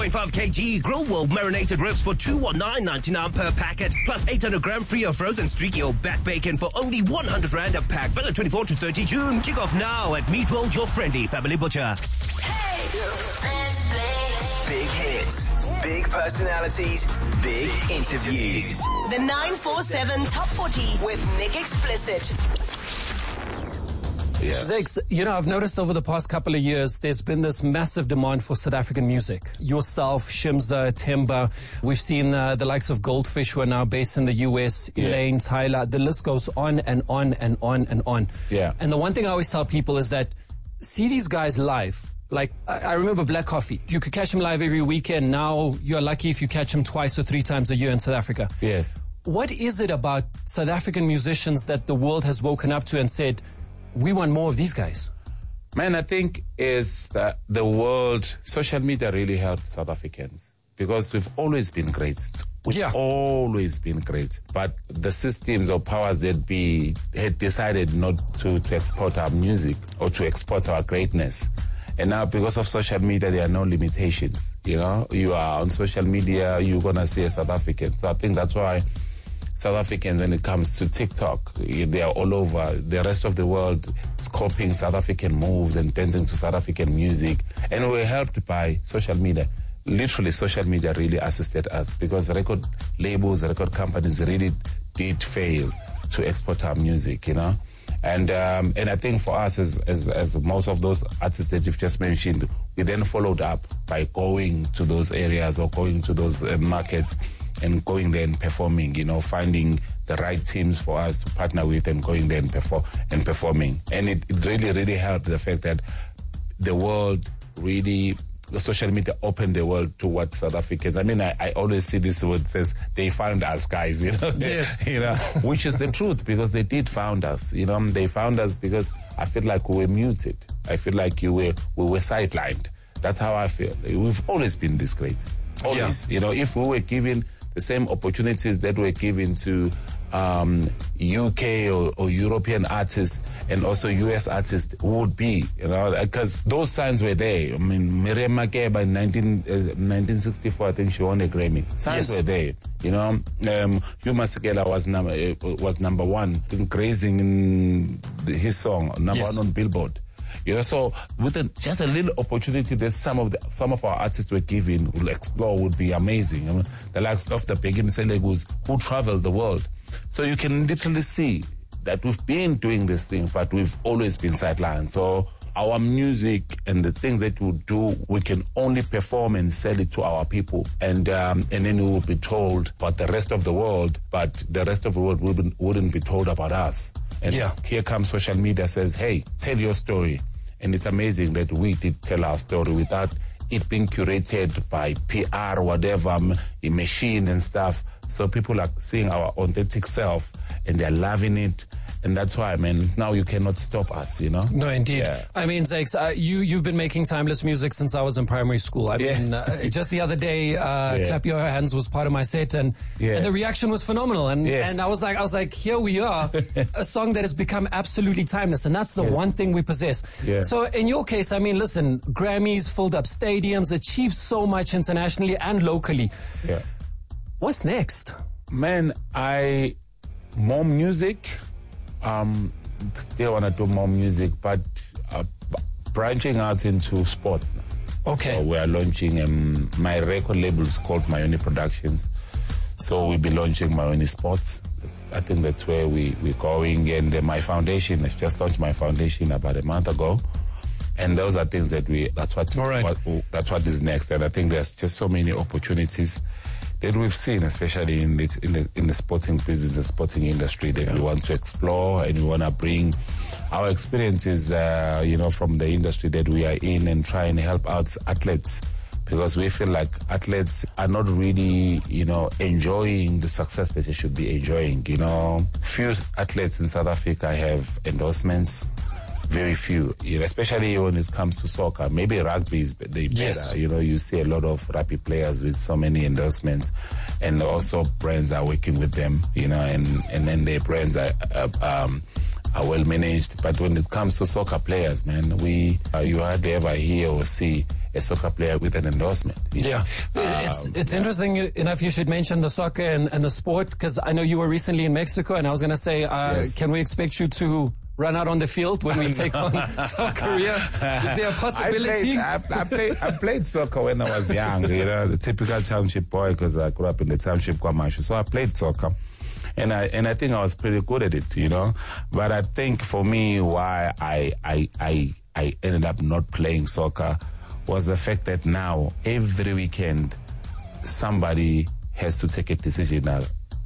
0.5 kg Grow World marinated ribs for $219.99 per packet, plus 800 gram free of frozen streaky or back bacon for only 100 Rand a pack. Valid 24 to 30 June. Kick off now at Meat World, your friendly family butcher. Big hits, big personalities, big interviews. The 947 Top 40 with Nick Explicit. Yeah. Zakes, I've noticed over the past couple of years, there's been this massive demand for South African music. Yourself, Shimza, Temba. We've seen the likes of Goldfish, who are now based in the US, Elaine, Tyler. The list goes on and on and on and on. Yeah. And the one thing I always tell people is that see these guys live. Like, I remember Black Coffee. You could catch him live every weekend. Now you're lucky if you catch him 2 or 3 times a year in South Africa. Yes. What is it about South African musicians that the world has woken up to and said, we want more of these guys? Man, I think is that the world, social media really helped South Africans because we've always been great. We've always been great. But the systems or powers that be had decided not to export our music or to export our greatness. And now because of social media, there are no limitations. You are on social media, you're going to see a South African. So I think that's why South Africans, when it comes to TikTok, they are all over. The rest of the world is copying South African moves and dancing to South African music. And we were helped by social media. Literally, social media really assisted us because record labels, record companies really did fail to export our music, And I think for us, as most of those artists that you've just mentioned, we then followed up by going to those areas or going to those markets and going there and performing, finding the right teams for us to partner with and going there and performing. And it really, really helped the fact that the world really, the social media opened the world to what South Africans, I always see this word says, they found us, guys, Yes. Which is the truth because they did found us, they found us because I feel like we were muted. I feel like we were sidelined. That's how I feel. We've always been this great. Always. Yeah. If we were given the same opportunities that were given to UK or European artists and also US artists would be, because those signs were there. Miriam Makeba in 1964, I think she won a Grammy. Signs were there. Hugh Masekela was number one, I think, grazing in his song, number one on Billboard. So with just a little opportunity that some of our artists were given, will explore, would be amazing. The likes of the Begin Selegus who travel the world. So you can literally see that we've been doing this thing, but we've always been sidelined. So our music and the things that we do, we can only perform and sell it to our people. And then we will be told about the rest of the world, but the rest of the world wouldn't be told about us. And here comes social media, says, hey, tell your story. And it's amazing that we did tell our story without it being curated by PR, whatever, a machine and stuff. So people are seeing our authentic self and they're loving it. And that's why, now you cannot stop us, No, indeed. Yeah. Zakes, you've been making timeless music since I was in primary school. Just the other day, Clap Your Hands was part of my set and the reaction was phenomenal. And I was like, here we are, a song that has become absolutely timeless. And that's the one thing we possess. Yeah. So in your case, listen, Grammys, filled up stadiums, achieved so much internationally and locally. Yeah. What's next? Man, more music. Still want to do more music, but branching out into sports now. Okay. So we are launching, my record label is called Mayoni Productions. So we'll be launching Mayoni Sports. I think that's where we're going. And my foundation, I've just launched my foundation about a month ago. And those are things that that's what is next. And I think there's just so many opportunities that we've seen, especially in the sporting business, the sporting industry, that we want to explore and we want to bring our experiences, from the industry that we are in and try and help out athletes, because we feel like athletes are not really, enjoying the success that they should be enjoying. Few athletes in South Africa have endorsements. Very few, especially when it comes to soccer. Maybe rugby is better. Yes. You see a lot of rugby players with so many endorsements, and also brands are working with them, and then their brands are well managed. But when it comes to soccer players, man, you hardly ever hear or see a soccer player with an endorsement. Yeah. It's interesting enough you should mention the soccer and the sport, because I know you were recently in Mexico, and I was going to say, can we expect you to run out on the field when we take on South Korea? Is there a possibility? I played soccer when I was young, the typical township boy, because I grew up in the township Kwamashu. So I played soccer. And I think I was pretty good at it, But I think for me, why I ended up not playing soccer was the fact that now every weekend somebody has to take a decision now,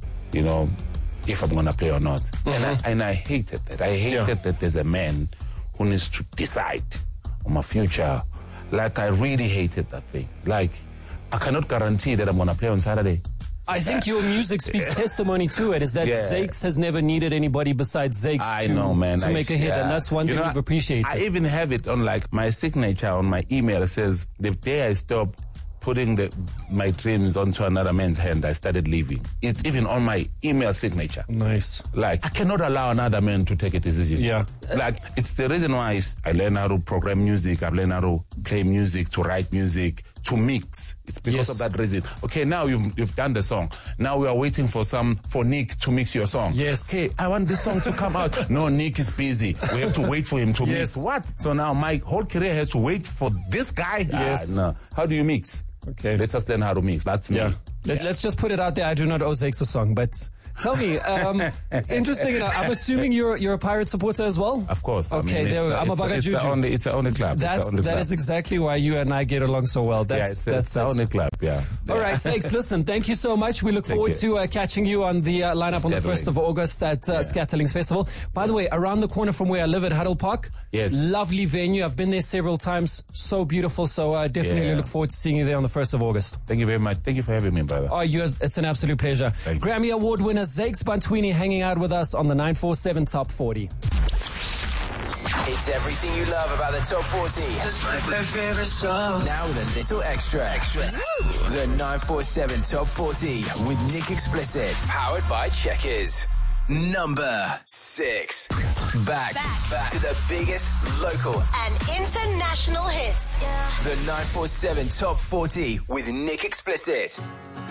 if I'm going to play or not. Mm-hmm. And I hated that. I hated that there's a man who needs to decide on my future. Like, I really hated that thing. Like, I cannot guarantee that I'm going to play on Saturday. I think your music speaks testimony to it, is that Zakes has never needed anybody besides Zakes to make a hit, and that's one thing you've appreciated. I even have it on, like, my signature on my email. It says, the day I stopped putting my dreams onto another man's hand, I started living. It's even on my email signature. Nice. Like, I cannot allow another man to take a decision. Yeah. Like, it's the reason why I learned how to program music, I've learned how to play music, to write music, to mix. It's because of that reason. Okay, now you've done the song. Now we are waiting for Nick to mix your song. Yes. Hey, I want this song to come out. No, Nick is busy. We have to wait for him to mix. What? So now my whole career has to wait for this guy? Yes. No. How do you mix? Okay. Let's just learn how to mix. That's me. Let's just put it out there. I do not owe Zakes a song, but tell me, interesting enough, I'm assuming you're a Pirate supporter as well? Of course. Okay, it's the only club. That is exactly why you and I get along so well. That's the only club, All right, Zakes, listen, thank you so much. We look forward to catching you on the lineup on the 1st of August at Scatterlings Festival. By the way, around the corner from where I live at Huddle Park. Yes. Lovely venue. I've been there several times. So beautiful. So I definitely look forward to seeing you there on the 1st of August. Thank you very much. Thank you for having me, brother. Oh, it's an absolute pleasure. Grammy Award winner Zakes Bantwini hanging out with us on the 947 Top 40. It's everything you love about the Top 40. Just like my favorite song. Now with a little extra. The 947 Top 40 with Nick Explicit. Powered by Checkers. Number 6. Back to the biggest local and international hits. The 947 Top 40 with Nick Explicit.